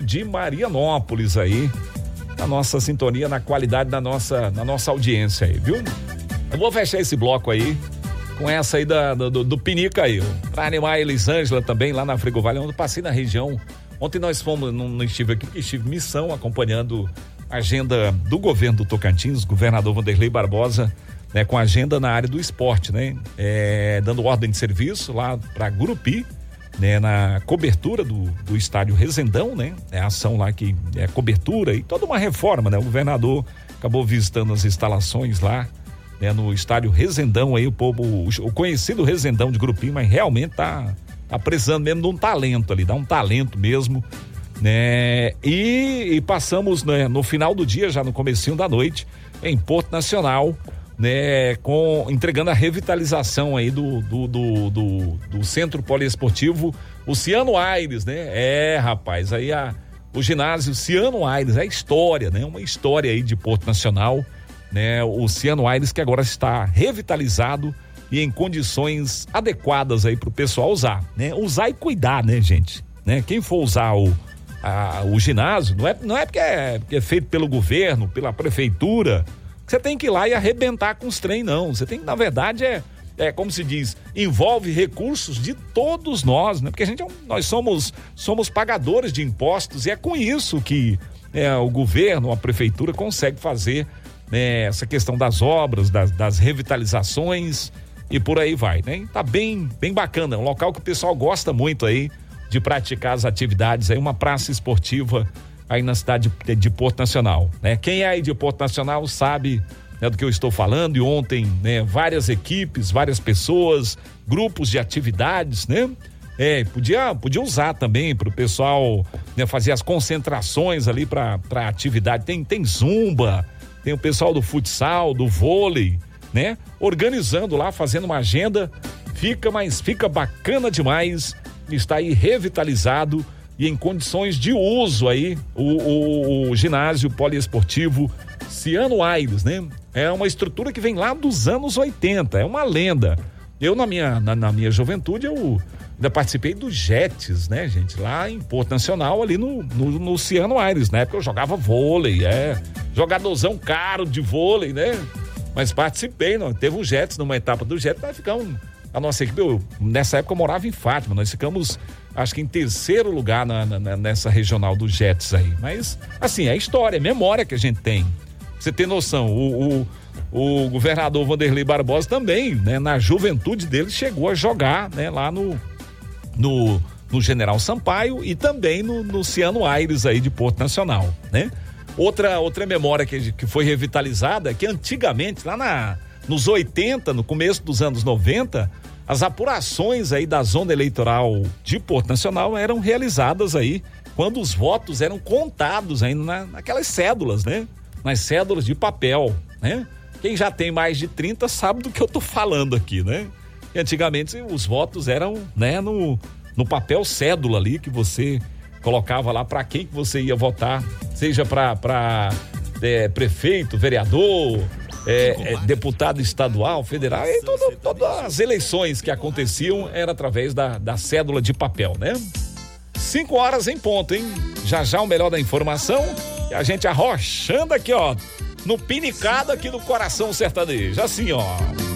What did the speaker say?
de Marianópolis aí, na nossa sintonia, na qualidade da nossa audiência aí, viu? Eu vou fechar esse bloco aí com essa aí do Pinica aí, pra animar a Elisângela também, lá na Frigovalha, onde eu passei na região. Ontem nós fomos, não estive aqui, porque estive em missão, acompanhando a agenda do governo do Tocantins, governador Wanderlei Barbosa, né, com a agenda na área do esporte, né? Dando ordem de serviço lá para Gurupi, né, na cobertura do estádio Resendão, né? A ação lá que é cobertura e toda uma reforma, né? O governador acabou visitando as instalações lá, né, no estádio Resendão aí, o conhecido Resendão de Gurupi, mas realmente tá precisando mesmo de um talento ali, dá um talento mesmo, né? E passamos, né, no final do dia, já no comecinho da noite, em Porto Nacional, né, entregando a revitalização aí do Centro Poliesportivo, o Ciano Aires, né? Rapaz, aí o ginásio Ciano Aires, é história, né? Uma história aí de Porto Nacional, né? O Ciano Aires, que agora está revitalizado e em condições adequadas aí pro pessoal usar, né? Usar e cuidar, né, gente? Né? Quem for usar o ginásio, não é porque é feito pelo governo, pela prefeitura, você tem que ir lá e arrebentar com os trem, não. Você tem que, na verdade, como se diz, envolve recursos de todos nós, né? Porque nós somos pagadores de impostos e é com isso que o governo, a prefeitura consegue fazer, né, essa questão das obras, das revitalizações e por aí vai, né? Tá bem bacana, um local que o pessoal gosta muito aí de praticar as atividades, aí uma praça esportiva aí na cidade de Porto Nacional, né? Quem é aí de Porto Nacional sabe, né, do que eu estou falando. E ontem, né, várias equipes, várias pessoas, grupos de atividades, né? Podia usar também para o pessoal, né, fazer as concentrações ali para atividade. Tem zumba, tem o pessoal do futsal, do vôlei, né? Organizando lá, fazendo uma agenda, fica bacana demais, está aí revitalizado e em condições de uso aí, o ginásio poliesportivo Ciano Aires, né? É uma estrutura que vem lá dos anos 80, é uma lenda. Eu, na minha juventude, eu ainda participei do Jets, né, gente? Lá em Porto Nacional, ali no Ciano Aires. Na época eu jogava vôlei, jogadorzão caro de vôlei, né? Mas participei, não? Teve um Jets, numa etapa do Jets, nós ficamos... A nossa equipe, nessa época eu morava em Fátima, nós ficamos, acho que em terceiro lugar nessa regional do Jets aí. Mas, assim, é história, é memória que a gente tem. Você tem noção, o governador Wanderlei Barbosa também, né, na juventude dele, chegou a jogar, né, lá no General Sampaio e também no Ciano Aires aí de Porto Nacional, né? Outra memória que foi revitalizada, que antigamente, lá nos 80, no começo dos anos 90, as apurações aí da zona eleitoral de Porto Nacional eram realizadas aí quando os votos eram contados ainda naquelas cédulas, né? Nas cédulas de papel, né? Quem já tem mais de 30 sabe do que eu tô falando aqui, né? E antigamente os votos eram, né, no papel cédula ali que você colocava lá para quem que você ia votar, seja para prefeito, vereador, deputado estadual, federal, e todas as eleições que aconteciam era através da cédula de papel, né? 5 horas em ponto, hein? Já o melhor da informação e a gente arrochando aqui, ó, no pinicado aqui do coração sertanejo, assim, ó.